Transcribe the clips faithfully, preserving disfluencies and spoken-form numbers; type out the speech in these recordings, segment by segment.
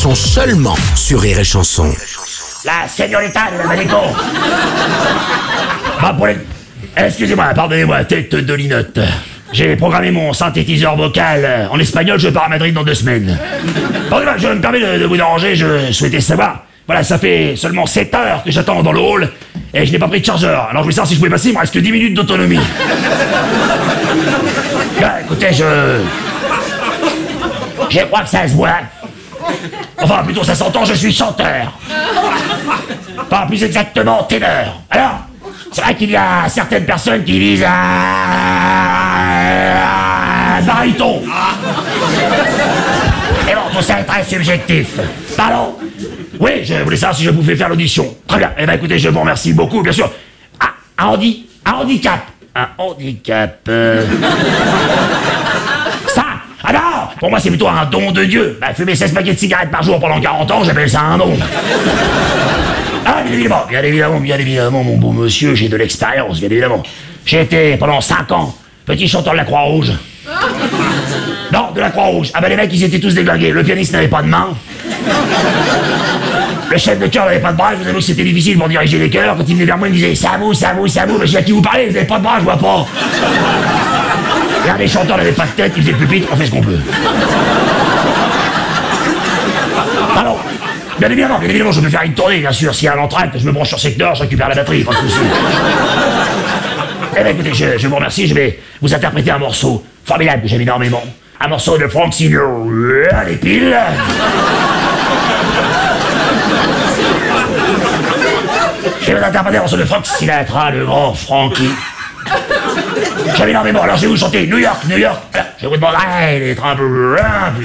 Chanson seulement sur Rire et Chanson. La señorita de la Manico. Bah pour les... Excusez-moi, pardonnez-moi, tête de linotte. J'ai programmé mon synthétiseur vocal en espagnol, je pars à Madrid dans deux semaines. Pardonnez-moi, je me permets de, de vous déranger, je souhaitais savoir. Voilà, ça fait seulement sept heures que j'attends dans le hall et je n'ai pas pris de chargeur. Alors je voulais savoir si je pouvais passer, il me reste que dix minutes d'autonomie. Bah écoutez, je... Je crois que ça se voit. Enfin, plutôt ça s'entend, je suis chanteur. Enfin, plus exactement, ténor. Alors, c'est vrai qu'il y a certaines personnes qui disent un baryton. Mais bon, tout ça est très subjectif. Pardon? Oui, je voulais savoir si je pouvais faire l'audition. Très bien. Eh ben écoutez, je vous remercie beaucoup, bien sûr. Ah, un, handi un handicap. Un handicap... Euh... Ça. Ah non! Pour moi, c'est plutôt un don de Dieu. Bah, fumer seize paquets de cigarettes par jour pendant quarante ans, j'appelle ça un don. Ah, bien évidemment, bien évidemment, bien évidemment, mon beau monsieur, j'ai de l'expérience, bien évidemment. J'ai été, pendant cinq ans, petit chanteur de la Croix-Rouge. Non, de la Croix-Rouge. Ah bah les mecs, ils étaient tous déglingués. Le pianiste n'avait pas de main. Le chef de chœur n'avait pas de bras. Je vous avoue que c'était difficile pour diriger les chœurs. Quand il venait vers moi, il me disait « Ça vous, ça vous, ça vous ». Mais je dis « À qui vous parlez? Vous n'avez pas de bras, je vois pas ». L'un des chanteurs n'avait pas de tête, il faisait le pupitre, on fait ce qu'on peut. Pardon. Bien évidemment, bien évidemment, je peux faire une tournée, bien sûr. S'il y a un entracte, je me branche sur secteur, je récupère la batterie, pas de soucis. Eh bien, écoutez, je, je vous remercie, je vais vous interpréter un morceau formidable que j'aime énormément. Un morceau de Frank Sinatra, les piles. Je vais vous interpréter un morceau de Frank Sinatra, le grand Frankie. J'aime énormément, alors je vais vous chanter New York, New York. Je vous demanderai d'être un peu...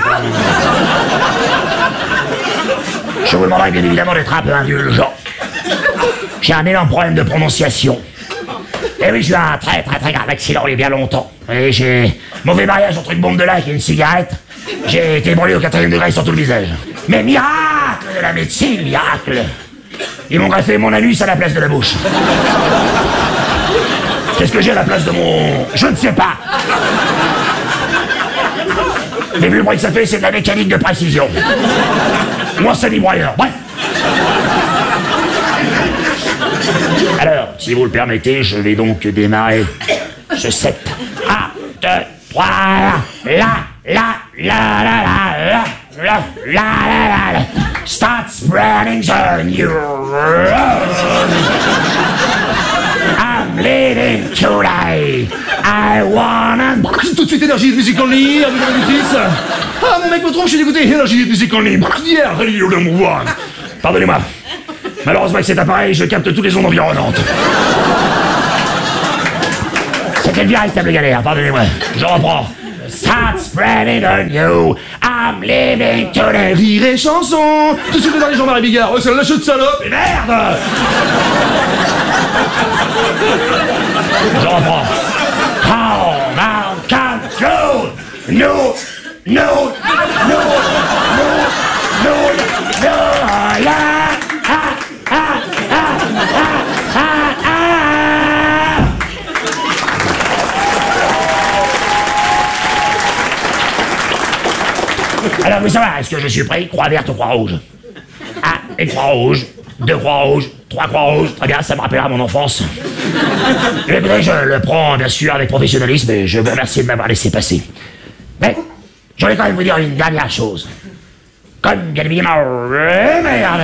Je vous demanderai bien évidemment d'être un peu indulgent. J'ai un énorme problème de prononciation. Et oui, j'ai eu un très très très grave accident il y a bien longtemps. Et j'ai mauvais mariage entre une bombe de lac et une cigarette. J'ai été brûlé au quatrième degré sur tout le visage. Mais miracle de la médecine, miracle. Ils m'ont greffé mon anus à la place de la bouche. Qu'est-ce que j'ai à la place de mon... Je ne sais pas. Mais vu le bruit que ça fait, c'est de la mécanique de précision. Moi, c'est broyeur. Bref. Alors, si vous le permettez, je vais donc démarrer ce set. un, deux, trois, la, la, la, la, la, la, la, la, la, la, start spreading the news. I'm leaving today. I wanna... Tout de suite, énergie de musique en ligne, avec la auditrice. Ah, mon mec me trompe, je suis dégoûté. Énergie de musique en ligne. Yeah, Pardonnez-moi. Malheureusement, avec cet appareil, je capte toutes les ondes environnantes. C'était une véritable galère, pardonnez-moi. Je reprends. Start spreading the news. I'm leaving today. Rire et Chanson. Tout de suite dans les Jean-Marie Bigard. Oh, c'est la chute salope. Et merde. Je reprends. Come on, come through. No, no, no, no, no, no, yeah. Ah, ah, ah, ah, ah, ah. Alors, vous savez, est-ce que je suis prêt? Croix verte ou croix rouge? Ah, une croix rouge, deux croix rouges, trois croix rouges. Très bien, ça me rappellera mon enfance. Et bien, je le prends, bien sûr, avec professionnalisme et je vous remercie de m'avoir laissé passer. Mais, je voulais quand même vous dire une dernière chose. Comme, bien évidemment... Euh, merde.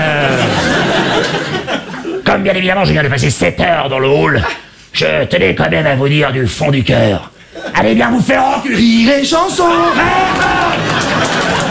Comme, bien évidemment, je viens de passer sept heures dans le hall, je tenais quand même à vous dire du fond du cœur. Allez bien vous faire enculer. Rire et Chanson. Merde.